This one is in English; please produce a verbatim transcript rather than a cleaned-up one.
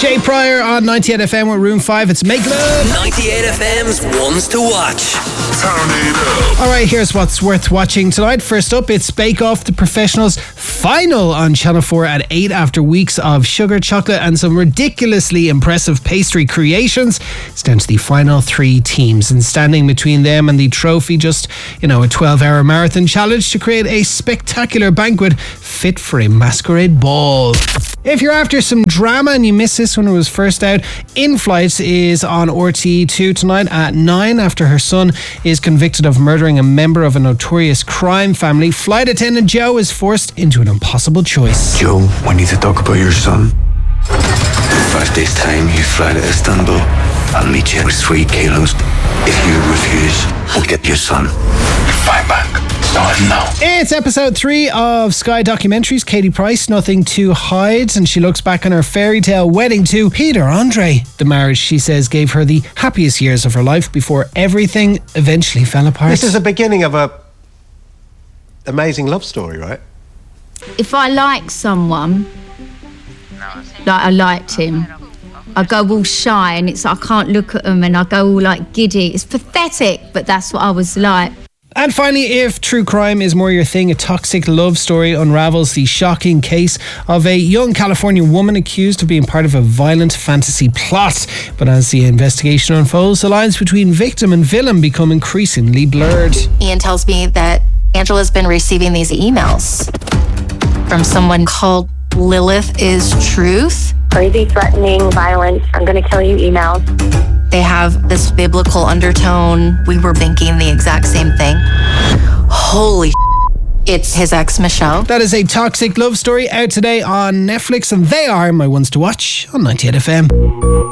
Jay Pryor on ninety-eight F M with Room five. It's Make Love. ninety-eight F M's Ones to Watch. Turn it up. All right, here's what's worth watching tonight. First up, it's Bake Off The Professionals final on Channel four at eight after weeks of sugar, chocolate and some ridiculously impressive pastry creations. It's down to the final three teams, and standing between them and the trophy, just, you know, a twelve-hour marathon challenge to create a spectacular banquet fit for a masquerade ball. If you're after some drama and you missed this when it was first out, In Flight is on R T E two tonight at nine after her son is convicted of murdering a member of a notorious crime family. Flight attendant Joe is forced into an impossible choice. Joe, we need to talk about your son. In five days' time, you fly to Istanbul. I'll meet you with three kilos. If you refuse, we'll get your son. Fly back. Starting now. It's episode three of Sky Documentaries. Katie Price, Nothing to Hide, and she looks back on her fairy tale wedding to Peter Andre. The marriage, she says, gave her the happiest years of her life before everything eventually fell apart. This is the beginning of a amazing love story, right? If I like someone, like I liked him, I go all shy and it's I can't look at them and I go all like giddy. It's pathetic, but that's what I was like. And finally, if true crime is more your thing, a toxic love story unravels the shocking case of a young California woman accused of being part of a violent fantasy plot. But as the investigation unfolds, the lines between victim and villain become increasingly blurred. Ian tells me that Angela's been receiving these emails from someone called Lilith is Truth. Crazy, threatening, violent, I'm gonna kill you emails. They have this biblical undertone. We were thinking the exact same thing. Holy shit. It's his ex, Michelle. That is a toxic love story out today on Netflix, and they are my ones to watch on ninety-eight F M.